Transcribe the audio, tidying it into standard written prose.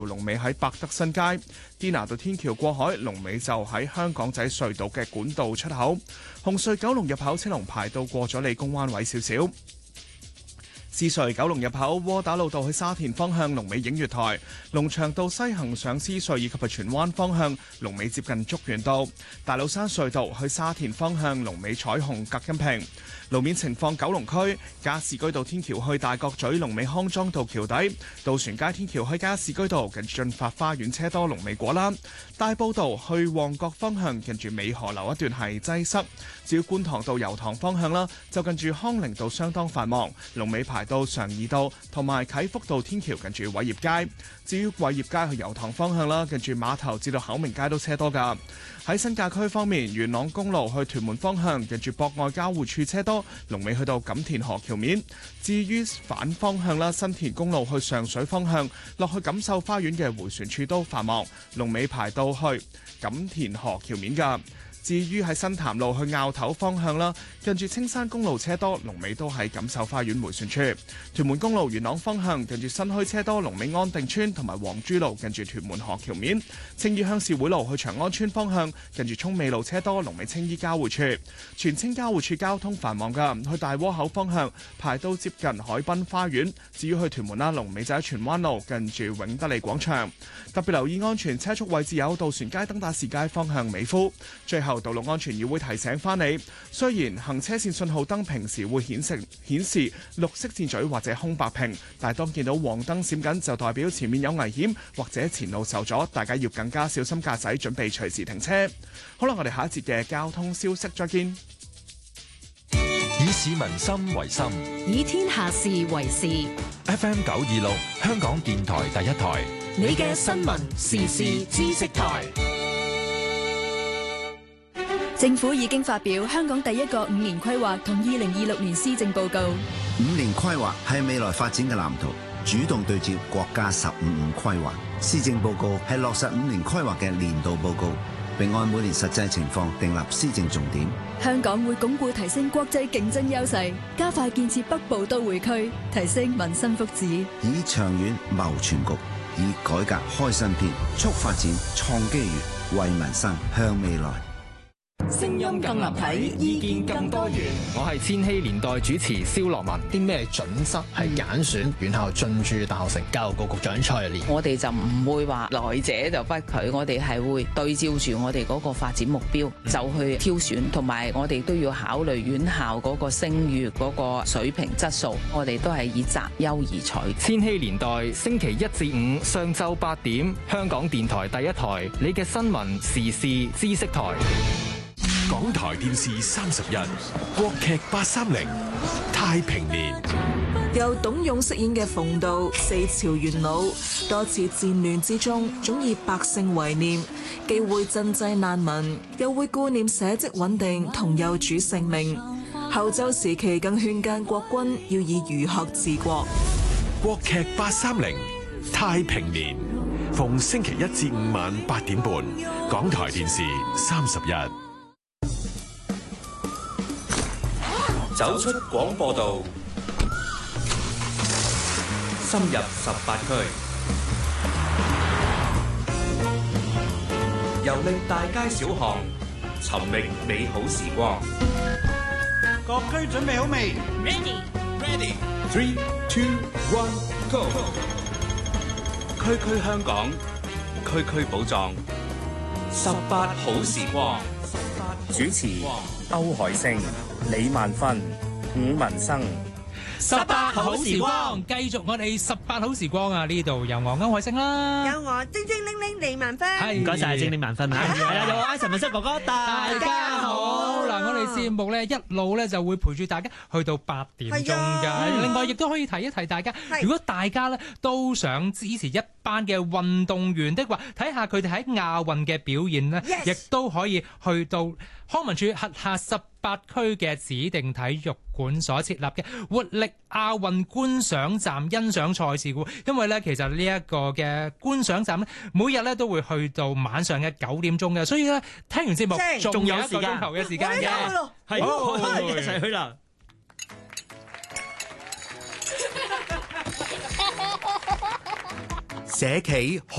龍尾喺百德新街；堅拿道天橋過海，龍尾就喺香港仔隧道嘅管道出口；紅隧九龍入口車龍排到過咗理工灣位少少。獅隧九龍入口窩打老道去沙田方向龍尾映月台，龍翔道西行上獅隧以及荃灣方向龍尾接近竹園道，大老山隧道去沙田方向龍尾彩虹隔音屏。路面情況，九龍區加士居道天橋去大角咀龍尾康莊道橋底，渡船街天橋去加士居道近住駿發花園車多龍尾果欄，大埔道去旺角方向近住美河樓一段係擠塞。至於觀塘道油塘方向啦，就近住康寧道相當繁忙，龍尾排到常怡道同埋啟福道天橋近住偉業街。至於偉業街去油塘方向啦，近住碼頭至到考明街都車多㗎。喺新界區方面，元朗公路去屯門方向近住博愛交匯處車多，龍尾去到錦田河橋面。至於反方向啦，新田公路去上水方向落去錦繡花園嘅迴旋處都繁忙，龍尾排到去錦田河橋面㗎。至於喺新潭路去坳頭方向啦，近住青山公路車多，龍尾都喺錦繡花園迴旋處。屯門公路元朗方向近住新墟車多，龍尾安定村同埋黃珠路近住屯門河橋面。青衣鄉事會路去長安村方向近住涌尾路車多，龍尾青衣交匯處。荃青交匯處交通繁忙㗎，去大窩口方向排到接近海濱花園。至於去屯門啦，龍尾就喺荃灣路近住永德利廣場。特別留意安全車速位置有渡船街、登打士街方向美孚。最後道路安全議會提醒翻你，雖然行車線信號燈平時會顯示綠色箭嘴或者空白屏，但係當見到黃燈閃緊，就代表前面有危險或者前路受阻，大家要更加小心駕駛，準備隨時停車。好啦，我哋下一節嘅交通消息再見。 以市民心為心， 以天下事為事。 FM 926，香港電台第一台， 你嘅新聞時事知識台。政府已經發表香港第一個5年規劃同2026年施政報告。 5年規劃係未來發展嘅藍圖，主動對接國家15規劃。施政報告係落實5年規劃嘅年度報告，並按每年實際情況訂立施政重點。 香港會鞏固提升國際競爭優勢，加快建設北部都會區，提升民生福祉。 以長遠謀全局，以改革開新篇，促發展創機遇，為民生向未來。 聲音更立體，意見更多元。 我係千禧年代主持蕭樂文。 啲咩準則係揀選院校進駐大學城？教育局局長蔡若蓮。 我哋就唔會話來者就不拒，我哋係會對照住我哋嗰個發展目標就去挑選，同埋我哋都要考慮院校嗰個聲譽嗰個水平質素，我哋都係以擇優而取。 千禧年代星期1至5上晝8點，香港電台第一台，你嘅新聞時事知識台。 港台電視31，國劇830，太平年。 由董勇飾演嘅馮道，四朝元老，多次戰亂之中，總以百姓為念，既會賑濟難民，又會顧念社稷穩定同幼主性命。後周時期更勸諫國君要以儒學治國。 國劇830，太平年，逢星期1至5晚8點半，港台電視31。 走出廣播道，深入18區，遊歷大街小巷，尋覓美好時光。 各區準備好未 ？Ready, 3, 2, 1, go！ 區區香港，區區寶藏，18好時光。主持歐海星、李萬芬、伍文生。 18好時光，繼續我哋18好時光啊！呢度有我歐海星啦， 有我精精靈靈李萬芬， 係唔該晒精靈萬芬啊！係啦，有我艾神文室哥哥，大家好嗱！我哋節目咧一路咧就會陪住大家去到8點鐘㗎。另外亦都可以提一提大家，如果大家咧都想支持一班嘅運動員的話，睇下佢哋喺亞運嘅表現咧，亦都可以去到康文署轄下18區嘅指定體育館所設立嘅活力亞運觀賞站欣賞賽事嘅，因為咧其實呢一個嘅觀賞站咧，每日咧都會去到晚上嘅9點鐘嘅，所以咧聽完節目仲有1個鐘頭嘅時間嘅，係一齊去啦！ 社企